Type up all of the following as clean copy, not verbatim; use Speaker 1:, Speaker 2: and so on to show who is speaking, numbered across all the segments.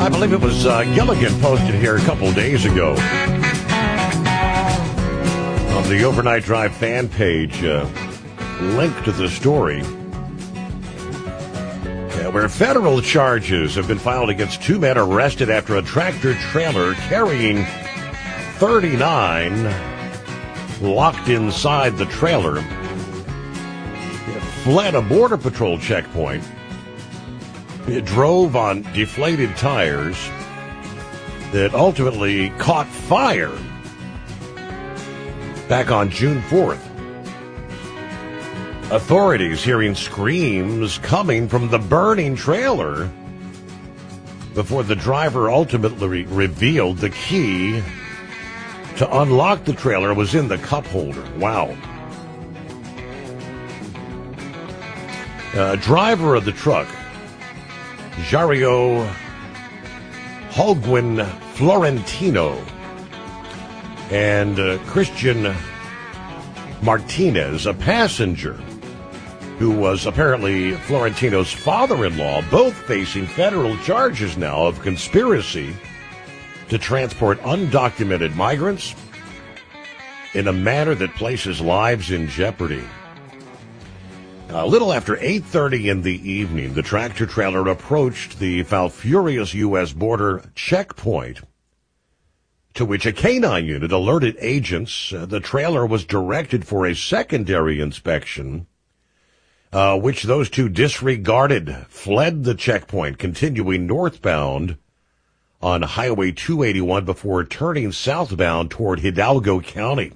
Speaker 1: I believe it was Gilligan posted here a couple of days ago on the Overnight Drive fan page, link to the story, where federal charges have been filed against two men arrested after a tractor trailer carrying 39 locked inside the trailer fled a Border Patrol checkpoint. It drove on deflated tires that ultimately caught fire back on June 4th. Authorities hearing screams coming from the burning trailer before the driver ultimately revealed the key to unlock the trailer was in the cup holder. Wow. Driver of the truck, Jairo Holguin Florentino, and Christian Martinez, a passenger who was apparently Florentino's father-in-law, both facing federal charges now of conspiracy to transport undocumented migrants in a manner that places lives in jeopardy. A little after 8:30 in the evening, the tractor trailer approached the Falfurrias U.S. border checkpoint, to which a canine unit alerted agents the trailer was directed for a secondary inspection, which those two disregarded, fled the checkpoint, continuing northbound on Highway 281 before turning southbound toward Hidalgo County.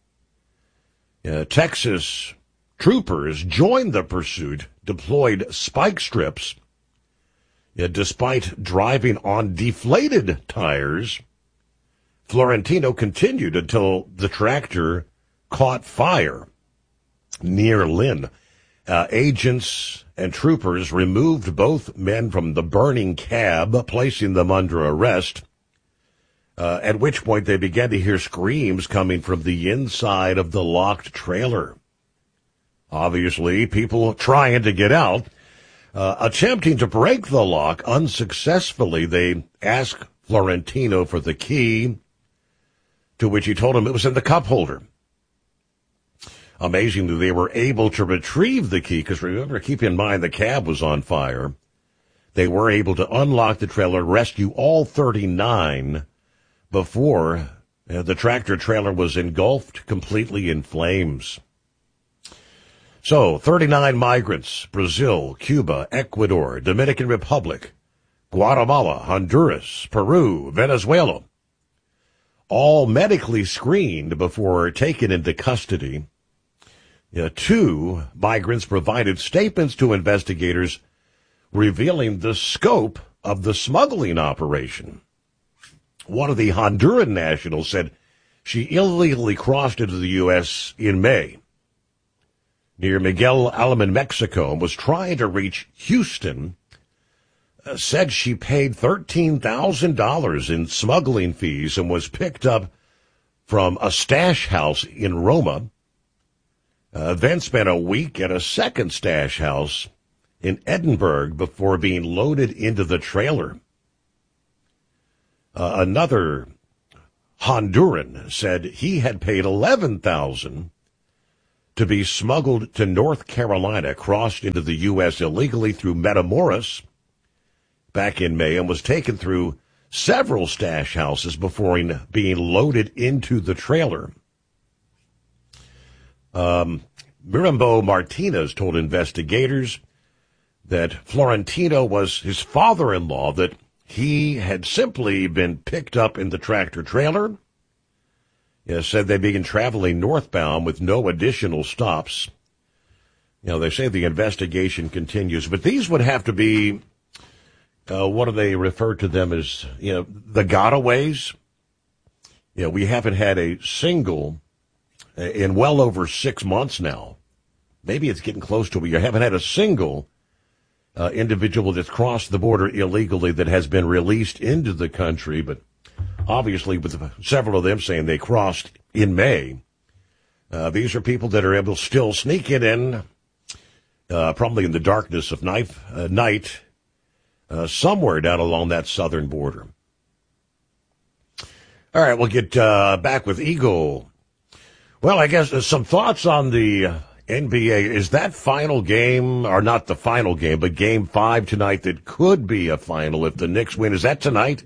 Speaker 1: Texas troopers joined the pursuit, deployed spike strips. Despite driving on deflated tires, Florentino continued until the tractor caught fire near Lynn. Agents and troopers removed both men from the burning cab, placing them under arrest, at which point they began to hear screams coming from the inside of the locked trailer. Obviously, people trying to get out, attempting to break the lock unsuccessfully. They asked Florentino for the key, to which he told them it was in the cup holder. Amazingly, they were able to retrieve the key, because remember, keep in mind the cab was on fire. They were able to unlock the trailer, rescue all 39 before the tractor trailer was engulfed completely in flames. So, 39 migrants, Brazil, Cuba, Ecuador, Dominican Republic, Guatemala, Honduras, Peru, Venezuela, all medically screened before taken into custody. Two migrants provided statements to investigators revealing the scope of the smuggling operation. One of the Honduran nationals said she illegally crossed into the U.S. in May near Miguel Alaman, Mexico, and was trying to reach Houston. Said she paid $13,000 in smuggling fees and was picked up from a stash house in Roma. Then spent a week at a second stash house in Edinburgh before being loaded into the trailer. Another Honduran said he had paid $11,000 to be smuggled to North Carolina, crossed into the U.S. illegally through Matamoros back in May, and was taken through several stash houses before being loaded into the trailer. Mirambo Martinez told investigators that Florentino was his father-in-law, that he had simply been picked up in the tractor trailer. Said they began traveling northbound with no additional stops. They say the investigation continues, but these would have to be, what do they refer to them as, the gotaways? We haven't had a single in well over 6 months now. Maybe it's getting close to it. You haven't had a single individual that's crossed the border illegally that has been released into the country, but obviously with several of them saying they crossed in May. These are people that are able to still sneak it in, probably in the darkness of night, somewhere down along that southern border. All right, we'll get back with Eagle. Well, I guess some thoughts on the NBA. Is that final game, or not the final game, but Game 5 tonight that could be a final if the Knicks win? Is that tonight?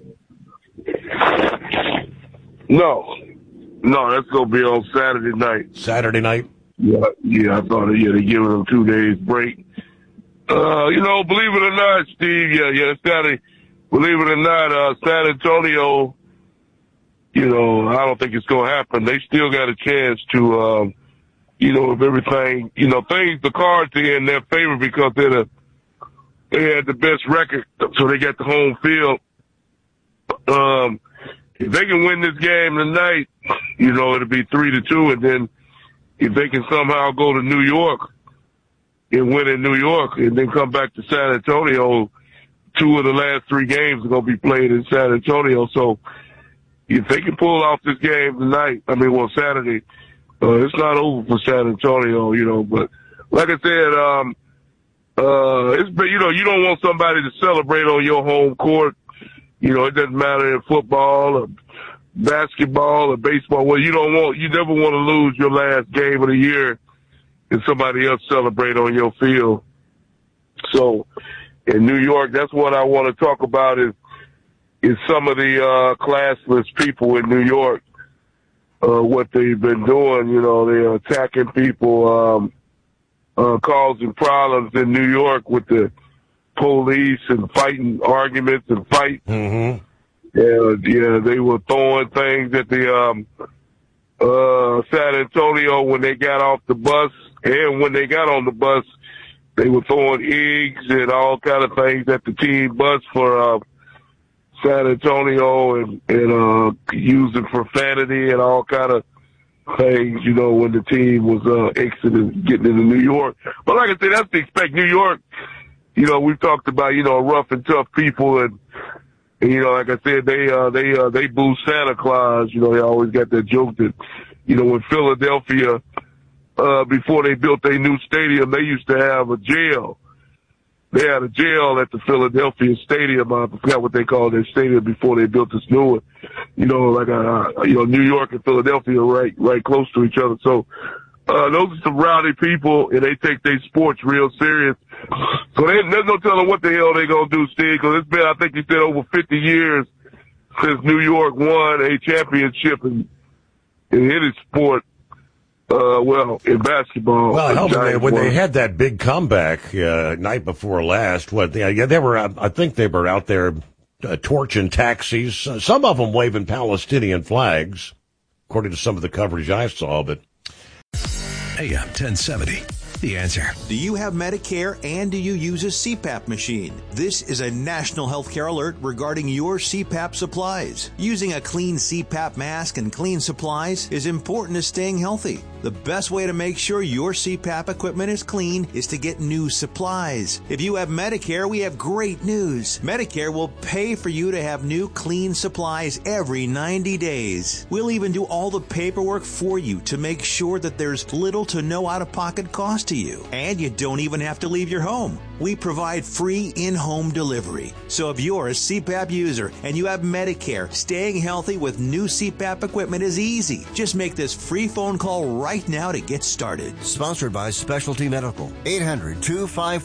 Speaker 2: No, that's going to be on Saturday night.
Speaker 1: Saturday night?
Speaker 2: Yeah, I thought, they're giving them 2 days break. Believe it or not, Steve, Saturday. Believe it or not, San Antonio, I don't think it's going to happen. They still got a chance to, if everything, the cards are in their favor because they had the best record, so they got the home field. If they can win this game tonight, it'll be 3-2, and then if they can somehow go to New York and win in New York and then come back to San Antonio, 2 of the last 3 games are going to be played in San Antonio. So if they can pull off this game tonight, Saturday, it's not over for San Antonio, but like I said, you don't want somebody to celebrate on your home court. It doesn't matter in football or basketball or baseball. Well, you never want to lose your last game of the year and somebody else celebrate on your field. So in New York, that's what I want to talk about is some of the classless people in New York, what they've been doing. They're attacking people, causing problems in New York with the police and fighting arguments and fights.
Speaker 1: Mm-hmm.
Speaker 2: They were throwing things at the San Antonio when they got off the bus, and when they got on the bus, they were throwing eggs and all kind of things at the team bus for San Antonio and using profanity and all kind of things, when the team was exiting, getting into New York. But like I said, that's to expect. New York, we've talked about, rough and tough people, and like I said, they boo Santa Claus. They always got that joke that, in Philadelphia, before they built their new stadium, they used to have a jail. They had a jail at the Philadelphia Stadium. I forgot what they called their stadium before they built this new one. New York and Philadelphia are right close to each other. So, those are some rowdy people, and they take their sports real serious. So there's no telling what the hell they're going to do, Steve, because it's been, I think you said, over 50 years since New York won a championship in any sport. In basketball.
Speaker 1: Well, when they had that big comeback night before last, they were. I think they were out there torching taxis. Some of them waving Palestinian flags, according to some of the coverage I saw. But
Speaker 3: AM 1070. The Answer.
Speaker 4: Do you have Medicare and do you use a CPAP machine? This is a national healthcare alert regarding your CPAP supplies. Using a clean CPAP mask and clean supplies is important to staying healthy. The best way to make sure your CPAP equipment is clean is to get new supplies. If you have Medicare, we have great news. Medicare will pay for you to have new clean supplies every 90 days. We'll even do all the paperwork for you to make sure that there's little to no out-of-pocket cost to you. And you don't even have to leave your home. We provide free in-home delivery. So if you're a CPAP user and you have Medicare, staying healthy with new CPAP equipment is easy. Just make this free phone call right now to get started.
Speaker 5: Sponsored by Specialty Medical. 800-254